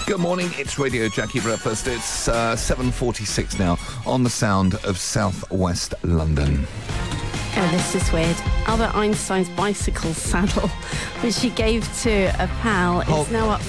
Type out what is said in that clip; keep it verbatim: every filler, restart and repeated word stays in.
Good morning, it's Radio Jackie Breakfast. It's uh, seven forty-six now on the sound of South West London. Oh, this is weird. Albert Einstein's bicycle saddle, which he gave to a pal, Hold- is now up